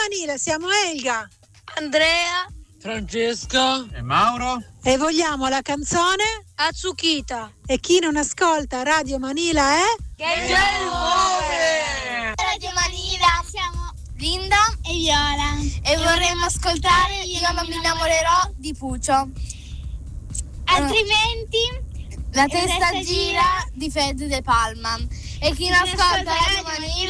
Manila, siamo Elga, Andrea, Francesco e Mauro e vogliamo la canzone Atsukita. e chi non ascolta Radio Manila è Che Radio Manila, siamo Linda e Viola e vorremmo ascoltare Io non mi innamorerò di Puccio. Altrimenti La testa gira di Fede De Palma. E chi non ascolta Radio Manila